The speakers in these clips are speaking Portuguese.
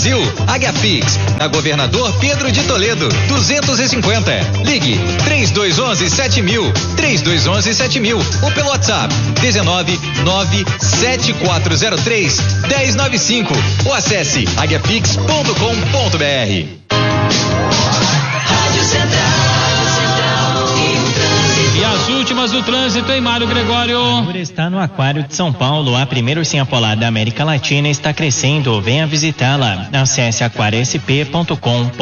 Brasil. Águiapix, na Governador Pedro de Toledo, 250. Ligue 3211-7000, 3211-7000 ou pelo WhatsApp 1997403-1095 ou acesse aguiapix.com.br. Rádio Central e as últimas do trânsito em Mário Gregório. Está no Aquário de São Paulo, a primeira ursinha polar da América Latina está crescendo. Venha visitá-la. Acesse aquariosp.com.br.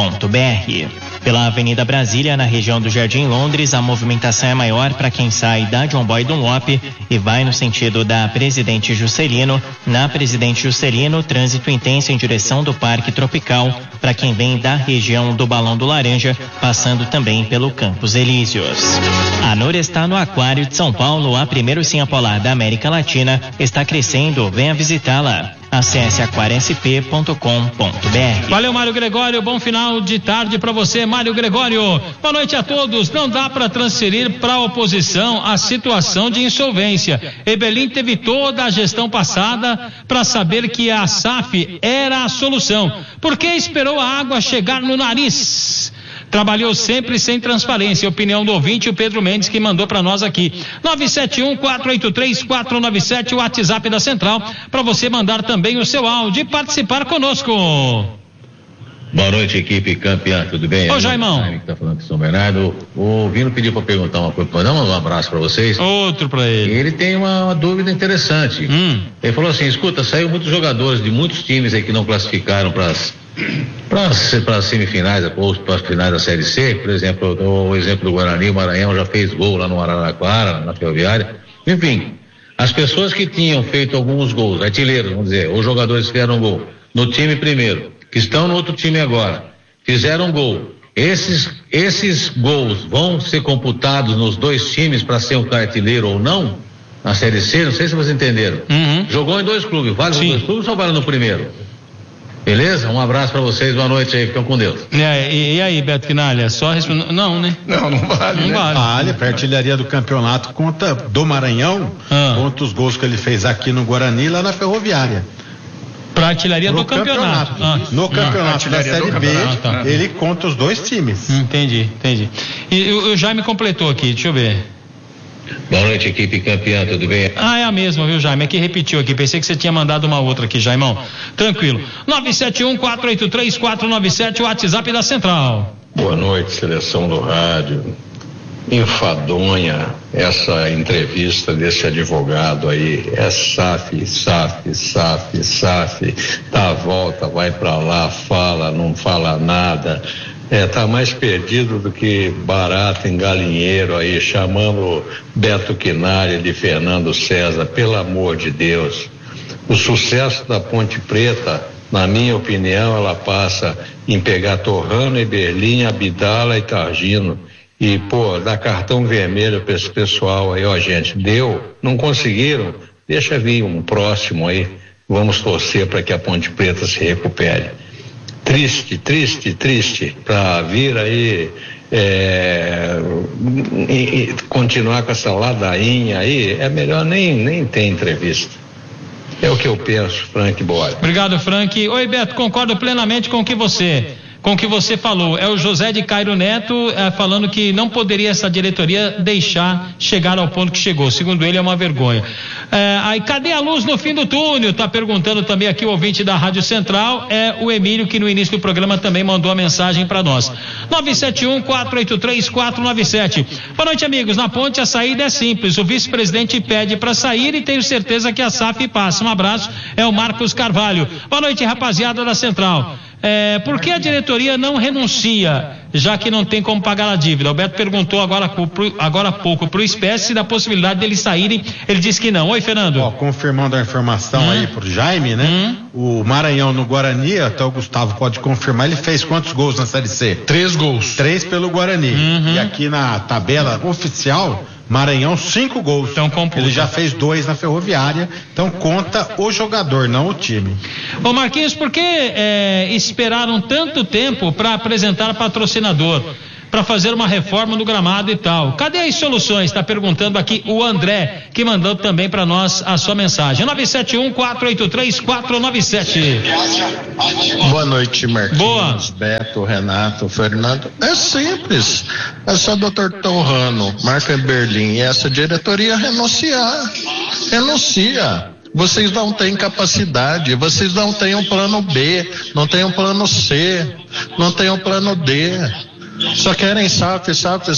Pela Avenida Brasília, na região do Jardim Londres, a movimentação é maior para quem sai da John Boy Dunlop e vai no sentido da Presidente Juscelino. Na Presidente Juscelino, trânsito intenso em direção do Parque Tropical para quem vem da região do Balão do Laranja, passando também pelo Campos Elíseos. A Nor está no Aquário de São Paulo, a primeira ursinha polar da América Latina está crescendo. Venha visitá-la. Acesse aquariosp.com.br. Valeu, Mário Gregório, bom final de tarde para você, Mário Gregório. Boa noite a todos. Não dá para transferir para a oposição a situação de insolvência. Ebelin teve toda a gestão passada para saber que a SAF era a solução. Por que esperou a água chegar no nariz? Trabalhou sempre sem transparência. Opinião do ouvinte, o Pedro Mendes, que mandou para nós aqui. 971-483-497, o WhatsApp da Central, para você mandar também o seu áudio e participar conosco. Boa noite, equipe campeã, tudo bem? Ô, Jaimão. Que tá falando de São Bernardo. O Vino pediu para perguntar uma coisa, dar um abraço para vocês. Outro para ele. Ele tem uma dúvida interessante. Ele falou assim, escuta, saiu muitos jogadores de muitos times aí que não classificaram para as semifinais ou para as finais da Série C. Por exemplo, o exemplo do Guarani, o Maranhão já fez gol lá no Araraquara, na Ferroviária. Enfim, as pessoas que tinham feito alguns gols, artilheiros, vamos dizer, os jogadores que fizeram gol no time primeiro, que estão no outro time agora, fizeram gol. Esses gols vão ser computados nos dois times para ser um artilheiro ou não? Na Série C, não sei se vocês entenderam. Jogou em dois clubes, vale nos dois clubes ou vale no primeiro? Beleza? Um abraço pra vocês, boa noite aí, ficam com Deus. E aí, Beto Quinalha, só respondendo, não, né? Não vale, né? Vale, pra artilharia do campeonato conta do Maranhão, conta os gols que ele fez aqui no Guarani e lá na Ferroviária. Pra artilharia do campeonato. No campeonato da Série B, ele conta os dois times. Entendi. E o Jaime completou aqui, deixa eu ver. Boa noite, equipe campeã, tudo bem? É a mesma, viu, Jaime? É que repetiu aqui, pensei que você tinha mandado uma outra aqui, Jaimão. Tranquilo. 971-483-497, o WhatsApp da Central. Boa noite, seleção do rádio. Enfadonha essa entrevista desse advogado aí, é SAF, dá a volta, vai pra lá, fala, não fala nada. Tá mais perdido do que barata em galinheiro aí, chamando Beto Quinalha de Fernando César, pelo amor de Deus. O sucesso da Ponte Preta, na minha opinião, ela passa em pegar Torrano, Eberlin, Abdala e Targino e, dar cartão vermelho para esse pessoal aí, gente, não conseguiram, deixa vir um próximo aí, vamos torcer para que a Ponte Preta se recupere. Triste para vir aí e continuar com essa ladainha aí, é melhor nem ter entrevista. É o que eu penso, Frank Bora. Obrigado, Frank. Oi, Beto, concordo plenamente com o que você falou. É o José de Cairo Neto falando que não poderia essa diretoria deixar chegar ao ponto que chegou. Segundo ele, é uma vergonha. Aí, cadê a luz no fim do túnel? Tá perguntando também aqui o ouvinte da Rádio Central, é o Emílio, que no início do programa também mandou a mensagem para nós. 971-483-497. Boa noite, amigos. Na Ponte a saída é simples. O vice-presidente pede para sair e tenho certeza que a SAF passa. Um abraço, é o Marcos Carvalho. Boa noite, rapaziada da Central. Por que a diretoria não renuncia, já que não tem como pagar a dívida? O Beto perguntou agora há pouco pro Espécie da possibilidade deles saírem, ele disse que não. Oi, Fernando. Confirmando a informação aí pro Jaime, né? O Maranhão no Guarani, até o Gustavo pode confirmar, ele fez quantos gols na Série C? 3 gols. 3 pelo Guarani. E aqui na tabela oficial, Maranhão 5 gols. Então, ele já fez 2 na Ferroviária, então conta o jogador, não o time. Ô Marquinhos, por que esperaram tanto tempo para apresentar patrocinador? para fazer uma reforma no gramado e tal. Cadê as soluções? Está perguntando aqui o André, que mandou também para nós a sua mensagem. 971-483-497. Boa noite, Marquinhos. Boa. Beto, Renato, Fernando. É simples. É só Dr. Torrano, Marco Eberlin e essa diretoria renunciar. Renuncia. Vocês não têm capacidade, vocês não têm um plano B, não têm um plano C, não têm um plano D. Só querem SAF.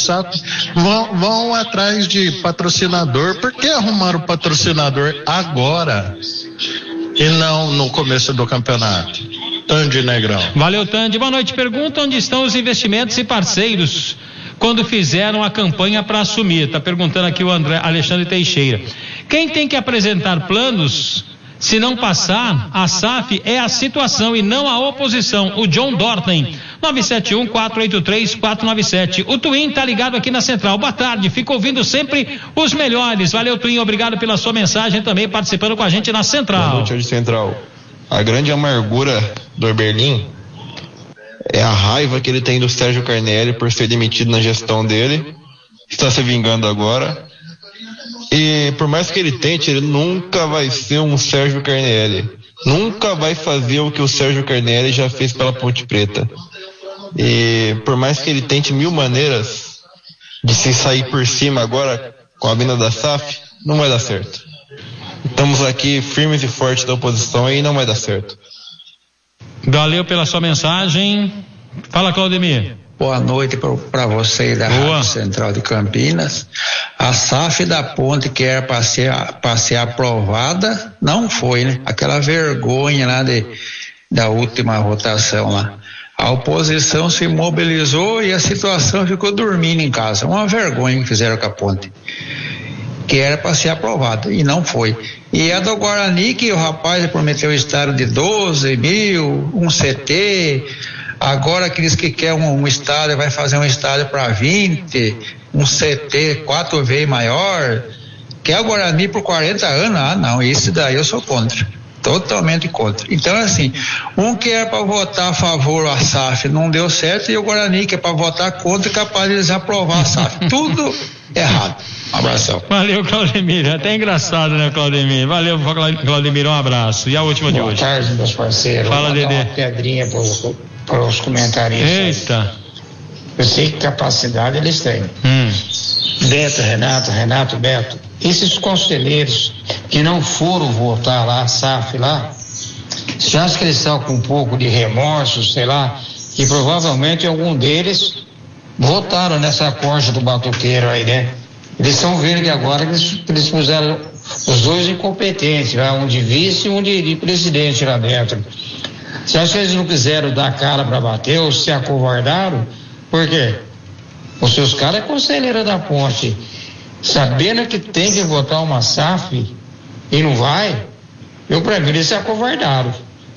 Vão atrás de patrocinador. Por que arrumaram o patrocinador agora e não no começo do campeonato? Tandy Negrão. Valeu, Tandy. Boa noite. Pergunta onde estão os investimentos e parceiros quando fizeram a campanha para assumir. Está perguntando aqui o Alexandre Teixeira. Quem tem que apresentar planos, se não passar, a SAF é a situação e não a oposição. O John Dorten, 971-483-497. O Twin tá ligado aqui na Central. Boa tarde, fico ouvindo sempre os melhores. Valeu, Twin, obrigado pela sua mensagem também, participando com a gente na Central. Boa noite, Central. A grande amargura do Eberlin é a raiva que ele tem do Sérgio Carnelli por ser demitido na gestão dele. Está se vingando agora. E por mais que ele tente, ele nunca vai ser um Sérgio Carnelli. Nunca vai fazer o que o Sérgio Carnelli já fez pela Ponte Preta. E por mais que ele tente mil maneiras de se sair por cima agora com a vinda da SAF, não vai dar certo. Estamos aqui firmes e fortes da oposição e não vai dar certo. Valeu pela sua mensagem. Fala, Claudemir. Boa noite para você da Rádio Central de Campinas. A SAF da Ponte, que era para ser aprovada, não foi, né? Aquela vergonha lá da última votação lá. A oposição se mobilizou e a situação ficou dormindo em casa. Uma vergonha que fizeram com a Ponte, que era para ser aprovada e não foi. E a do Guarani, que o rapaz prometeu um estádio de 12 mil, um CT, agora que diz que quer um estádio, vai fazer um estádio para 20, um CT 4 vezes maior, quer o Guarani por 40 anos, não, isso daí eu sou contra, totalmente contra. Então assim, um que é para votar a favor a SAF não deu certo, e o Guarani que é para votar contra é capaz de desaprovar a SAF, tudo errado. Um abração. Valeu, Claudemir. É até engraçado, né, Claudemir? Valeu, Claudemir, um abraço. E a última de hoje? Boa tarde, meus parceiros. Fala, Dedê. Uma pedrinha para os comentaristas. Eita. Eu sei que capacidade eles têm. Beto, Renato, Beto. Esses conselheiros que não foram votar lá, a SAF lá, você acha que eles estão com um pouco de remorso, sei lá, que provavelmente algum deles votaram nessa corja do batuqueiro aí, né? Eles estão vendo que agora eles puseram os dois incompetentes, lá, um de vice e um de presidente lá dentro. Você acha que eles não quiseram dar cara para bater ou se acovardaram? Por quê? Os seus caras é conselheiro da Ponte, sabendo que tem que votar uma SAF e não vai, para mim eles se acovardaram.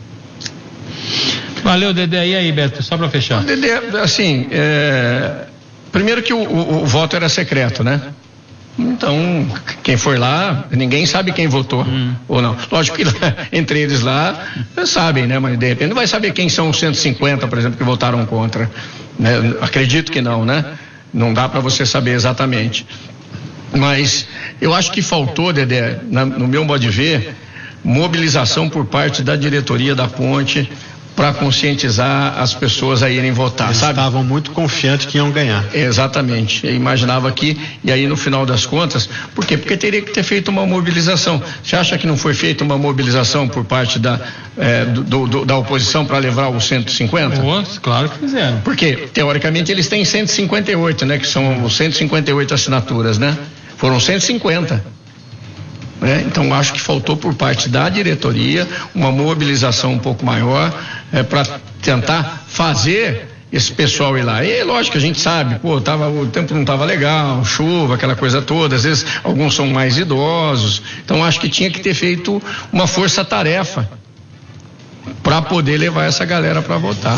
Valeu, Dedé. E aí, Beto, só para fechar. Dedé, assim, primeiro que o voto era secreto, né? Então, quem for lá, ninguém sabe quem votou ou não. Lógico que entre eles lá, sabem, né? Mas de repente não vai saber quem são os 150, por exemplo, que votaram contra, né? Acredito que não, né? Não dá para você saber exatamente. Mas eu acho que faltou, Dedé, no meu modo de ver, mobilização por parte da diretoria da Ponte para conscientizar as pessoas a irem votar, Eles sabe? estavam muito confiantes que iam ganhar. Exatamente, eu imaginava que, e aí no final das contas, por quê? Porque teria que ter feito uma mobilização. Você acha que não foi feita uma mobilização por parte da oposição para levar os 150? Claro que fizeram. Porque, teoricamente, eles têm 158, né? Que são 158 assinaturas, né? Foram 150. Então acho que faltou por parte da diretoria uma mobilização um pouco maior para tentar fazer esse pessoal ir lá. E lógico que a gente sabe, o tempo não estava legal, chuva, aquela coisa toda, às vezes alguns são mais idosos, então acho que tinha que ter feito uma força-tarefa para poder levar essa galera para votar.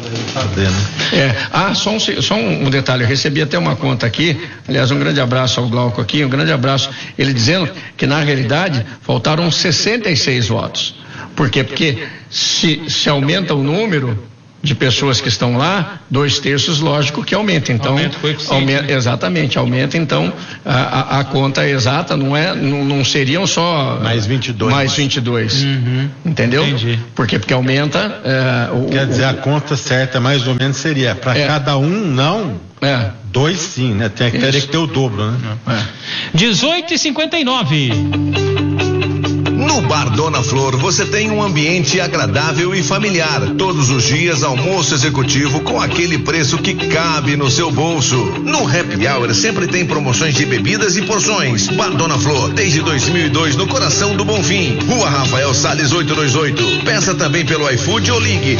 Só um detalhe, eu recebi até uma conta aqui, aliás, um grande abraço ao Glauco aqui, um grande abraço, ele dizendo que na realidade faltaram 66 votos. Por quê? Porque se aumenta o número, de pessoas que estão lá, 2/3, lógico que aumenta. Então, exatamente, aumenta. Então, a conta exata não seriam só mais 22. Entendeu? Entendi. Porque aumenta. Quer dizer, a conta certa mais ou menos seria para cada um, não. 2 sim, né? Teria que ter o dobro, né? 18h59. No Bar Dona Flor você tem um ambiente agradável e familiar. Todos os dias almoço executivo com aquele preço que cabe no seu bolso. No Happy Hour sempre tem promoções de bebidas e porções. Bar Dona Flor, desde 2002 no coração do Bonfim. Rua Rafael Salles 828. Peça também pelo iFood ou ligue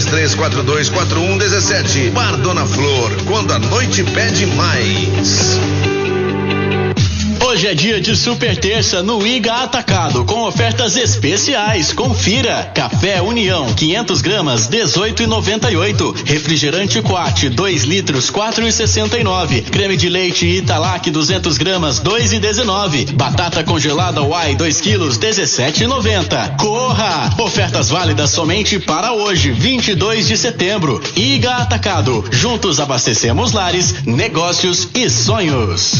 33424117. Bar Dona Flor, quando a noite pede mais. Hoje é dia de super terça no Iga Atacado, com ofertas especiais. Confira: café União 500 gramas 18,98, refrigerante Quat 2 litros 4,69, creme de leite Italac 200 gramas 2,19, batata congelada Uai 2 quilos 17,90. Corra! Ofertas válidas somente para hoje, 22 de setembro. Iga Atacado, juntos abastecemos lares, negócios e sonhos.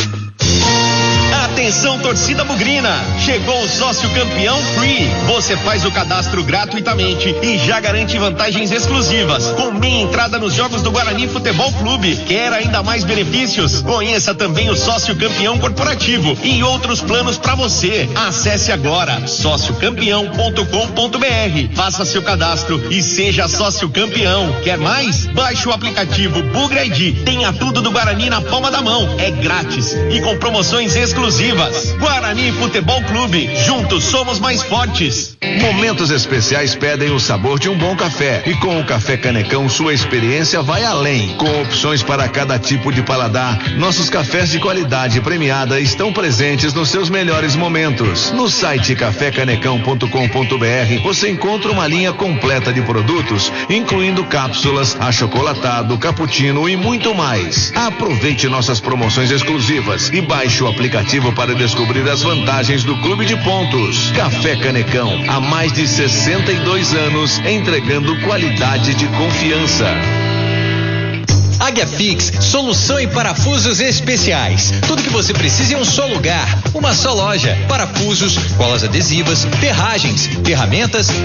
Atenção, torcida bugrina, chegou o sócio campeão Free. Você faz o cadastro gratuitamente e já garante vantagens exclusivas, com meia entrada nos jogos do Guarani Futebol Clube. Quer ainda mais benefícios? Conheça também o sócio campeão corporativo e outros planos para você. Acesse agora sociocampeão.com.br, faça seu cadastro e seja sócio campeão. Quer mais? Baixe o aplicativo Bugra ID. Tenha tudo do Guarani na palma da mão. É grátis e com promoções exclusivas. Guarani Futebol Clube, juntos somos mais fortes. Momentos especiais pedem o sabor de um bom café, e com o Café Canecão sua experiência vai além. Com opções para cada tipo de paladar, nossos cafés de qualidade premiada estão presentes nos seus melhores momentos. No site cafécanecão.com.br você encontra uma linha completa de produtos, incluindo cápsulas, achocolatado, cappuccino e muito mais. Aproveite nossas promoções exclusivas e baixe o aplicativo para descobrir as vantagens do Clube de Pontos. Café Canecão, há mais de 62 anos, entregando qualidade de confiança. Águia Fix, solução em parafusos especiais. Tudo que você precisa em um só lugar, uma só loja. Parafusos, colas adesivas, ferragens, ferramentas